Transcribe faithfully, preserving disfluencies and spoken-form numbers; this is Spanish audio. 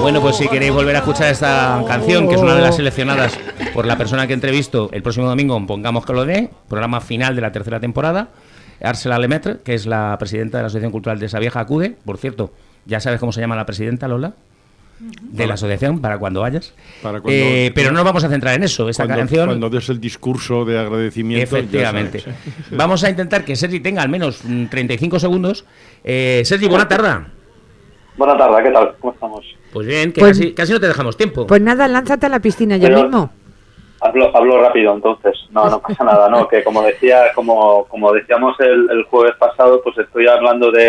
Bueno, pues si queréis volver a escuchar esta canción, que es una de las seleccionadas por la persona que entrevisto el próximo domingo, Pongamos que lo dé, programa final de la tercera temporada, Ársela Lemaitre, que es la presidenta de la Asociación Cultural de Sabieja, acude. Por cierto, ¿ya sabes cómo se llama la presidenta, Lola? De la asociación, para cuando vayas. Para cuando, eh, pero no nos vamos a centrar en eso. Esta cuando, canción. Cuando des el discurso de agradecimiento. Efectivamente. Vamos a intentar que Sergi tenga al menos treinta y cinco segundos. Eh, Sergi, buena tarde. Buena tarde, ¿qué tal? ¿Cómo estamos? Pues bien, que pues, casi, casi no te dejamos tiempo. Pues nada, lánzate a la piscina ya pero, mismo. Hablo, hablo rápido, entonces. No, no pasa nada, ¿no? Que como decía, como, como decíamos el, el jueves pasado, pues estoy hablando de